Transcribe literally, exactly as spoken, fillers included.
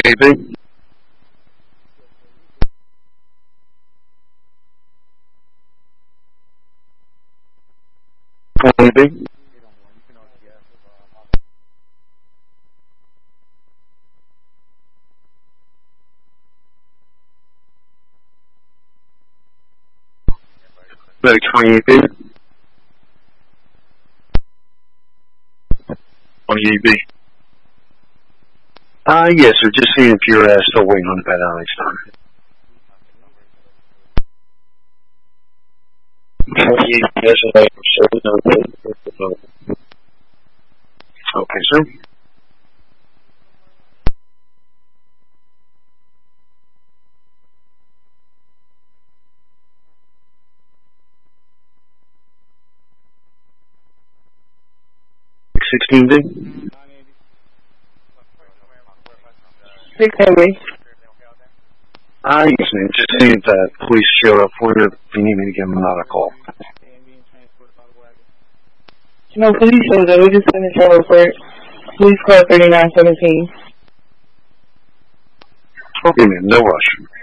twenty-eight B. twenty B. Medic twenty-eight B. twenty-eight B. Uh, yes, sir. Just seeing if you're uh, still waiting on the bed out next time. twenty-eight B, sir. Okay, sir. sixteen B. six eighty. Ah, uh, yes, ma'am. Just seeing if the police showed up for you. If you need me to give them another call. No, police showed up. We just finished our report. Police call thirty-nine seventeen. Okay, ma'am. No rush.